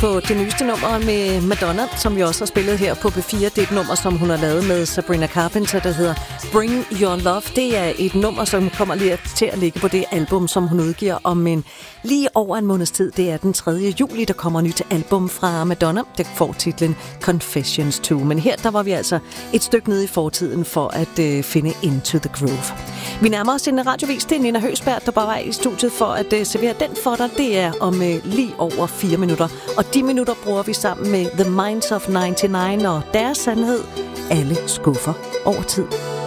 på det nyeste nummer med Madonna, som vi også har spillet her på P4. Det er et nummer, som hun har lavet med Sabrina Carpenter, der hedder Bring Your Love. Det er et nummer, som kommer lige til at ligge på det album, som hun udgiver om lige over en måneds tid. Det er den 3. juli, der kommer nyt album fra Madonna. Det får titlen Confessions 2. Men her, der var vi altså et stykke nede i fortiden for at finde Into the Groove. Vi nærmer os en radiovis. Det er Nina Høsberg, der bare var i studiet for at servere den for dig. Det er om lige over 4 minutter. Og de minutter bruger vi sammen med The Minds of 99 og deres sandhed. Alle skuffer over tid.